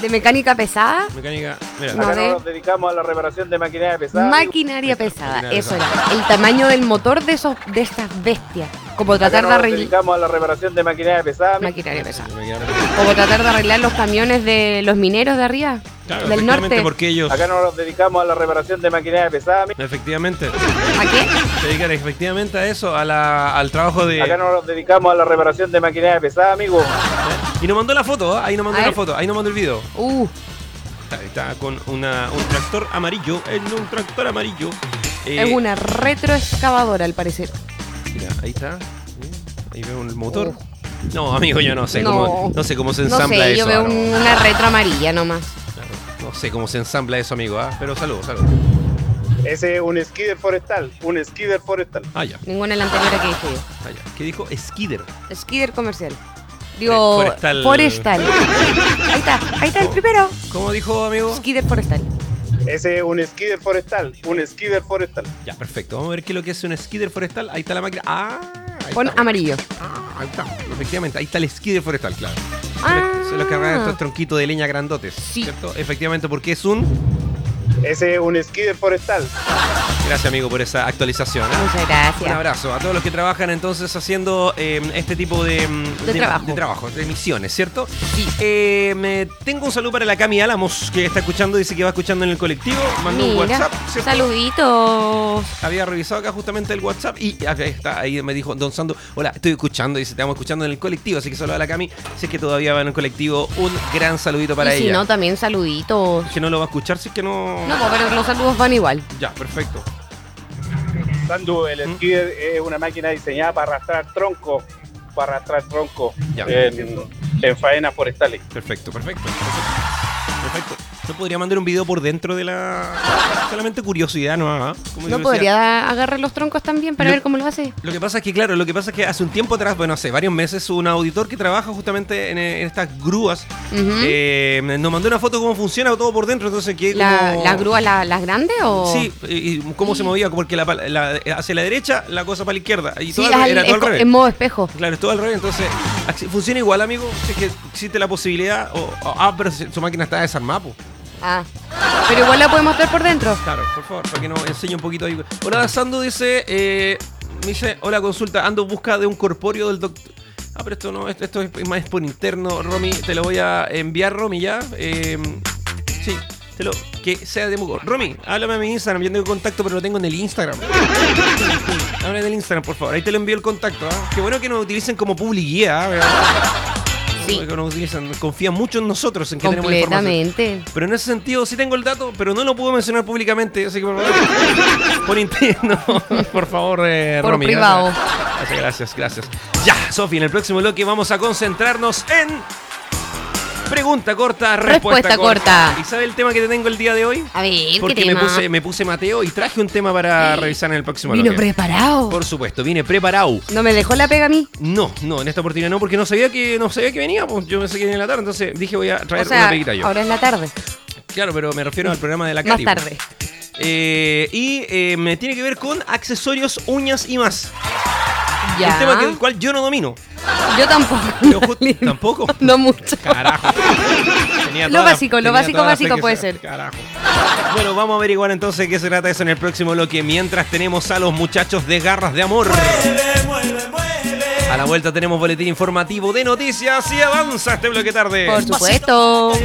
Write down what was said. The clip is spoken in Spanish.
¿De mecánica pesada? Mecánica, mira. No. Acá de- nos dedicamos a la reparación de maquinaria pesada. Maquinaria pesada, Maquinaria eso pesada. era. El tamaño del motor de estas bestias. Como Acá tratar de nos arreglar. dedicamos a la reparación de maquinaria pesada. Maquinaria pesada. Mecánica- Como tratar de arreglar los camiones de los mineros de arriba. Claro, del efectivamente, norte. porque ellos... Acá nos dedicamos a la reparación de maquinaria pesada. Efectivamente. ¿A qué? Se dedican efectivamente a eso, al trabajo de... Acá nos dedicamos a la reparación de maquinaria pesada, amigo. Y nos mandó la foto, ¿eh? Ahí nos mandó A la ver. foto, ahí nos mandó el video. Está con un tractor amarillo, un tractor amarillo. Es una retroexcavadora al parecer. Mira, ahí está. Ahí veo el motor. No, amigo, yo no sé cómo se No ensambla sé, eso. yo veo no. una retro amarilla nomás. Claro, no sé cómo se ensambla eso, amigo, ¿ah? Pero saludos. Ese es un skidder forestal. Un skidder forestal. Ah, ya. Ninguna de la anterior que dije yo. Ah, ya. ¿Qué dijo? Skidder. Skidder comercial. Digo, Forestal. forestal. Ahí está el primero. ¿Cómo dijo, amigo? Skidder forestal. Ese es un skidder forestal. Un skidder forestal. Ya, perfecto. Vamos a ver qué es lo que es un skidder forestal. Ahí está la máquina. Ah, ahí Pon está. amarillo. Ahí está. Efectivamente, ahí está el skidder forestal, claro. Ah. Son los que agarran estos tronquitos de leña grandotes. Sí. ¿Cierto? Efectivamente, porque es un... Ese es un skidder forestal. Gracias, amigo, por esa actualización. ¿eh? Muchas Un gracias. abrazo a todos los que trabajan entonces haciendo este tipo de trabajo. de misiones, ¿cierto? Sí. Tengo un saludo para la Cami Álamos, que está escuchando, dice que va escuchando en el colectivo. Mandó un Mira, WhatsApp, ¿cierto? saluditos. Había revisado acá justamente el WhatsApp y ahí está, ahí me dijo Don Sando, hola, estoy escuchando, dice, te estamos escuchando en el colectivo, así que saludo a la Cami, si es que todavía va en el colectivo, un gran saludito para Y si ella. no, también saluditos. Que no lo va a escuchar, si es que no... No, pero los saludos van igual. Ya, perfecto. Sandu, el skidder es una máquina diseñada para arrastrar tronco. Ya. En faenas forestales. Perfecto. ¿No podría mandar un video por dentro de la... Solamente curiosidad, ¿no? ¿Ah? Como ¿No yo decía, podría agarrar los troncos también para Lo- ver cómo lo hace? Lo que pasa es que, claro, hace un tiempo atrás, bueno, hace varios meses, un auditor que trabaja justamente en estas grúas Ujú. nos mandó una foto de cómo funciona todo por dentro, entonces que ¿Las grúas las grandes o...? Sí, y cómo se movía, porque hacia la derecha, la cosa para la izquierda, y Sí, todo era todo al revés. en modo espejo. Claro, es todo al revés, entonces funciona igual, amigo, si es que existe la posibilidad, pero su máquina está desarmada, po. Ah, pero igual la podemos mostrar por dentro. Claro, por favor, para que nos enseñe un poquito ahí. Hola, Sandu dice, me dice, hola, consulta, ando en busca de un corpóreo del doctor. Ah, pero esto no, esto es más por interno, Romy, te lo voy a enviar, Romy, ya. Sí, que sea de Mugo. Romy, háblame a mi Instagram, yo tengo contacto, pero lo tengo en el Instagram. Háblame del Instagram, por favor, ahí te lo envío el contacto, ¿ah? Qué bueno que nos utilicen como public guía, ¿verdad? Sí. Que nos utilizan, confían mucho en nosotros, en que tenemos información. Completamente. Pero en ese sentido sí tengo el dato, pero no lo puedo mencionar públicamente, así que por favor, por interno, por favor, Por Romy. privado. Gracias. Ya, Sofi, en el próximo bloque vamos a concentrarnos en pregunta corta, respuesta corta. ¿Y sabe el tema que te tengo el día de hoy? A ver, Porque ¿qué tema? me puse Mateo y traje un tema para revisar en el próximo Vino bloque. preparado. Por supuesto, vine preparado. ¿No me dejó la pega a mí? No, en esta oportunidad no, porque no sabía que venía, pues yo pensé que venía en la tarde, entonces dije voy a traer O sea, una peguita yo. ahora es la tarde. Claro, pero me refiero al programa de la Más Katy. tarde. Me tiene que ver con accesorios, uñas y más. Ya. Un tema el cual yo no domino. Yo tampoco. Pero ¿tampoco? No mucho. Carajo. Tenía Lo toda la- básico tenía toda la básico fe que puede se- ser. Carajo. Bueno, vamos a averiguar entonces qué se trata eso en el próximo bloque. Mientras tenemos a los muchachos de Garras de Amor. A la vuelta tenemos boletín informativo de noticias y avanza este bloque tarde. Por supuesto.